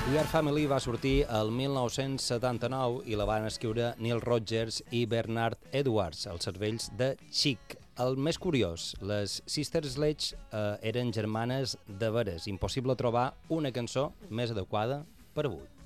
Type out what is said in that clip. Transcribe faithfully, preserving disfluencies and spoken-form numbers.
We Are Family va sortir el mil nou-cents setanta-nou i la van escriure Neil Rogers i Bernard Edwards, els cervells de Chic. El més curiós, les Sister Sledge eh, eren germanes de veres. Impossible trobar una cançó més adequada per avui.